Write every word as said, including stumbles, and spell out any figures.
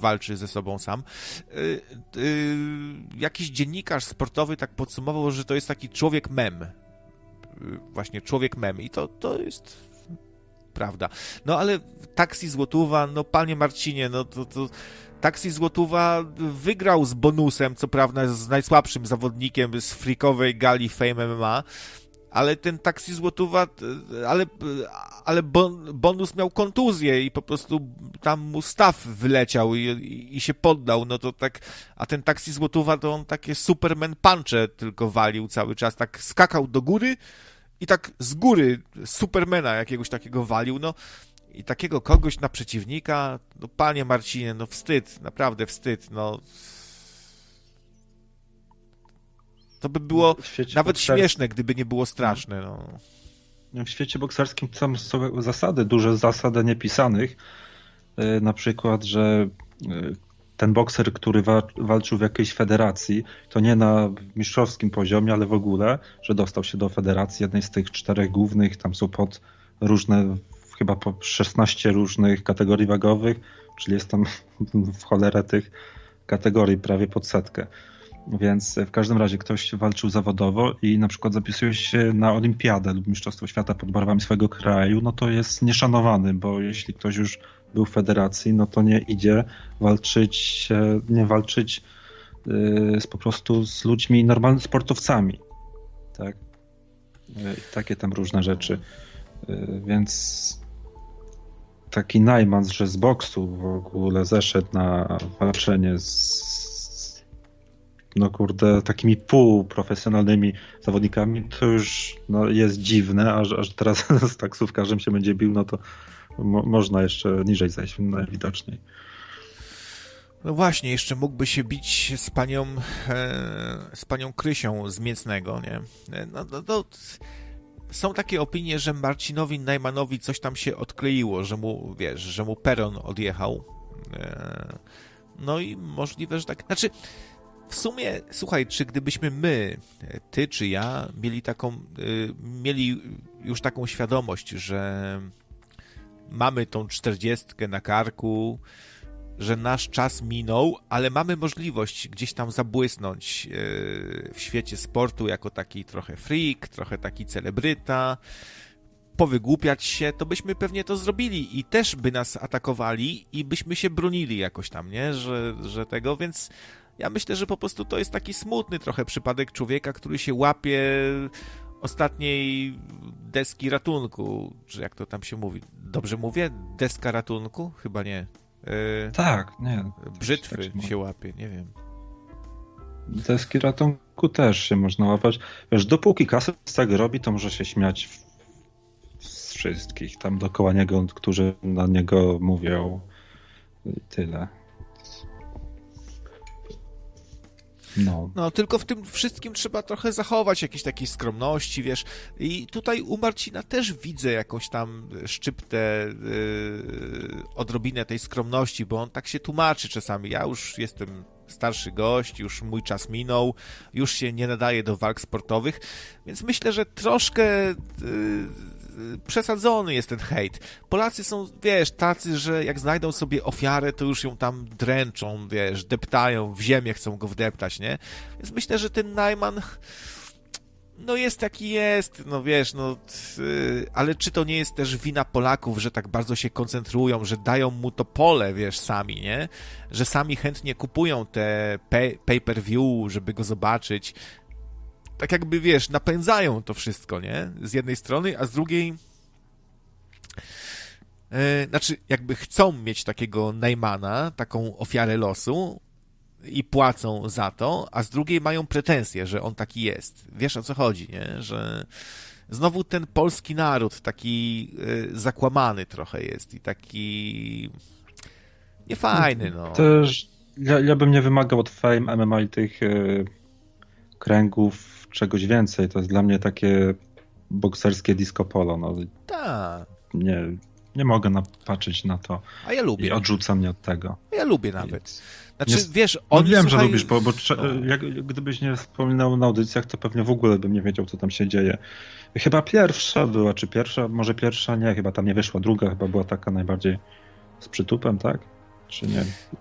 walczy ze sobą sam. Yy, yy, jakiś dziennikarz sportowy tak podsumował, że to jest taki człowiek mem. Yy, właśnie człowiek mem. I to, to jest prawda. No ale Taksi Złotówa, no panie Marcinie, no to... to Taksi Złotówa wygrał z bonusem, co prawda z najsłabszym zawodnikiem z freakowej gali Fame M M A, ale ten Taksi Złotówa, ale, ale bonus miał kontuzję i po prostu tam mu staw wyleciał i, i, i się poddał, no to tak, a ten Taksi Złotówa to on takie Superman punche tylko walił cały czas, tak skakał do góry i tak z góry Supermana jakiegoś takiego walił, no i takiego kogoś na przeciwnika, no panie Marcinie, no wstyd, naprawdę wstyd, no. To by było nawet bokserskim śmieszne, gdyby nie było straszne, no. W świecie bokserskim tam są zasady, duże zasady niepisanych, na przykład, że ten bokser, który wa- walczył w jakiejś federacji, to nie na mistrzowskim poziomie, ale w ogóle, że dostał się do federacji jednej z tych czterech głównych, tam są pod różne chyba po szesnaście różnych kategorii wagowych, czyli jest tam w cholerę tych kategorii prawie pod setkę. Więc w każdym razie ktoś walczył zawodowo i na przykład zapisuje się na olimpiadę lub mistrzostwo świata pod barwami swojego kraju, no to jest nieszanowany, bo jeśli ktoś już był w federacji, no to nie idzie walczyć, nie walczyć yy, z, po prostu z ludźmi, normalnymi sportowcami. Tak? Yy, takie tam różne rzeczy. Yy, więc taki Najman, że z boksu w ogóle zeszedł na walczenie z, no kurde, takimi półprofesjonalnymi zawodnikami, to już no, jest dziwne, aż, aż teraz z taksówkarzem się będzie bił, no to mo- można jeszcze niżej zejść najwidoczniej. No właśnie, jeszcze mógłby się bić z panią e, z panią Krysią z Mięsnego, nie? No, no, no, są takie opinie, że Marcinowi Najmanowi coś tam się odkleiło, że mu, wiesz, że mu peron odjechał. E, no i możliwe, że tak. Znaczy, w sumie, słuchaj, czy gdybyśmy my, ty czy ja, mieli taką, y, mieli już taką świadomość, że mamy tą czterdziestkę na karku, że nasz czas minął, ale mamy możliwość gdzieś tam zabłysnąć y, w świecie sportu jako taki trochę freak, trochę taki celebryta, powygłupiać się, to byśmy pewnie to zrobili i też by nas atakowali i byśmy się bronili jakoś tam, nie? Że, że tego, więc ja myślę, że po prostu to jest taki smutny trochę przypadek człowieka, który się łapie ostatniej deski ratunku, czy jak to tam się mówi. Dobrze mówię? Deska ratunku? Chyba nie. Yy, tak, nie. Brzytwy tak się łapie, nie wiem. Deski ratunku też się można łapać. Wiesz, dopóki kasę z tego robi, to może się śmiać z wszystkich tam dookoła niego, którzy na niego mówią i tyle. No. no, tylko w tym wszystkim trzeba trochę zachować jakiejś takiej skromności, wiesz. I tutaj u Marcina też widzę jakąś tam szczyptę, yy, odrobinę tej skromności, bo on tak się tłumaczy czasami. Ja już jestem starszy gość, już mój czas minął, już się nie nadaje do walk sportowych, więc myślę, że troszkę yy, przesadzony jest ten hejt. Polacy są, wiesz, tacy, że jak znajdą sobie ofiarę, to już ją tam dręczą, wiesz, deptają w ziemię, chcą go wdeptać, nie? Więc myślę, że ten Najman no jest taki jest, no wiesz, no yy, ale czy to nie jest też wina Polaków, że tak bardzo się koncentrują, że dają mu to pole, wiesz, sami, nie? Że sami chętnie kupują te pay, pay-per-view, żeby go zobaczyć. Tak jakby, wiesz, napędzają to wszystko, nie? Z jednej strony, a z drugiej yy, znaczy, jakby chcą mieć takiego Najmana, taką ofiarę losu i płacą za to, a z drugiej mają pretensje, że on taki jest. Wiesz, o co chodzi, nie? Że znowu ten polski naród taki yy, zakłamany trochę jest i taki niefajny, no. Też ja, ja bym nie wymagał od Fame M M A i tych yy, kręgów czegoś więcej. To jest dla mnie takie bokserskie disco polo. No. Tak. Nie, nie mogę napatrzeć na to. A ja lubię. I odrzucam mnie od tego. Ja lubię nawet. Znaczy, Jest, wiesz, on oni, no wiem, słuchaj, że lubisz, bo, bo no. jak, gdybyś nie wspominał na audycjach, to pewnie w ogóle bym nie wiedział, co tam się dzieje. Chyba pierwsza była, czy pierwsza? Może pierwsza? Nie, chyba tam nie wyszła. Druga chyba była taka najbardziej z przytupem, tak? Czy nie?